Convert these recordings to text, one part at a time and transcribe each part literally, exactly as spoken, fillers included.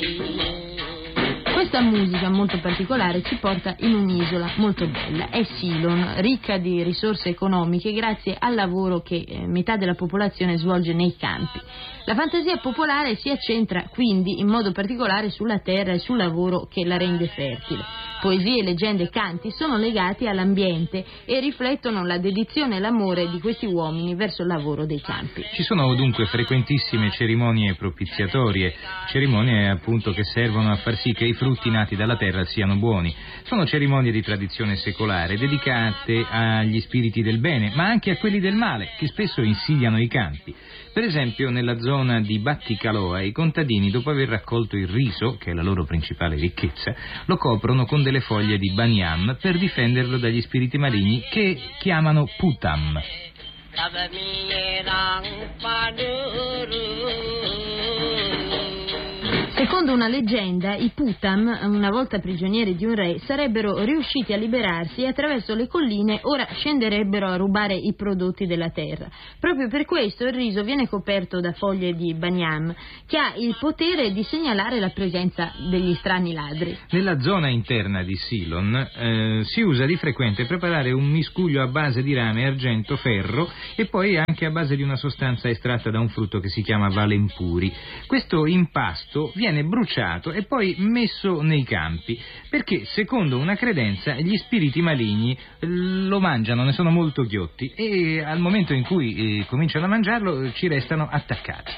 Questa musica molto particolare ci porta in un'isola molto bella, è Ceylon, ricca di risorse economiche grazie al lavoro che eh, metà della popolazione svolge nei campi. La fantasia popolare si accentra quindi in modo particolare sulla terra e sul lavoro che la rende fertile. Poesie, leggende e canti sono legati all'ambiente e riflettono la dedizione e l'amore di questi uomini verso il lavoro dei campi. Ci sono dunque frequentissime cerimonie propiziatorie, cerimonie appunto che servono a far sì che i frutti nati dalla terra siano buoni. Sono cerimonie di tradizione secolare, dedicate agli spiriti del bene, ma anche a quelli del male, che spesso insidiano i campi. Per esempio, nella zona di Batticaloa, i contadini, dopo aver raccolto il riso, che è la loro principale ricchezza, lo coprono con delle foglie di baniam per difenderlo dagli spiriti maligni che chiamano putam. Secondo una leggenda, i Putam, una volta prigionieri di un re, sarebbero riusciti a liberarsi e attraverso le colline ora scenderebbero a rubare i prodotti della terra. Proprio per questo il riso viene coperto da foglie di baniam, che ha il potere di segnalare la presenza degli strani ladri. Nella zona interna di Ceylon eh, si usa di frequente preparare un miscuglio a base di rame, argento, ferro e poi anche a base di una sostanza estratta da un frutto che si chiama valempuri. Questo impasto viene bruciato e poi messo nei campi, perché secondo una credenza gli spiriti maligni lo mangiano, ne sono molto ghiotti e al momento in cui eh, cominciano a mangiarlo ci restano attaccati.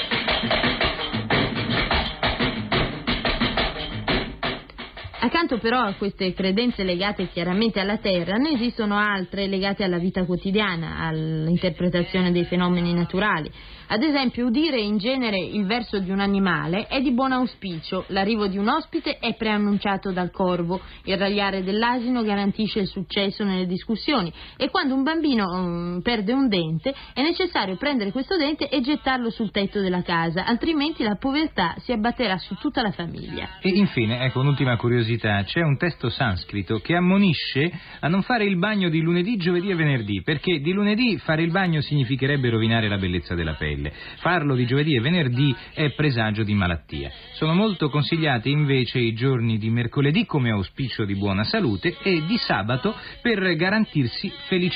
Accanto però a queste credenze legate chiaramente alla terra, ne esistono altre legate alla vita quotidiana, all'interpretazione dei fenomeni naturali. Ad esempio, udire in genere il verso di un animale è di buon auspicio, l'arrivo di un ospite è preannunciato dal corvo, il ragliare dell'asino garantisce il successo nelle discussioni e quando un bambino um, perde un dente è necessario prendere questo dente e gettarlo sul tetto della casa, altrimenti la povertà si abbatterà su tutta la famiglia. E infine, ecco un'ultima curiosità, c'è un testo sanscrito che ammonisce a non fare il bagno di lunedì, giovedì e venerdì, perché di lunedì fare il bagno significherebbe rovinare la bellezza della pelle. Farlo di giovedì e venerdì è presagio di malattia. Sono molto consigliati invece i giorni di mercoledì come auspicio di buona salute e di sabato per garantirsi felicità.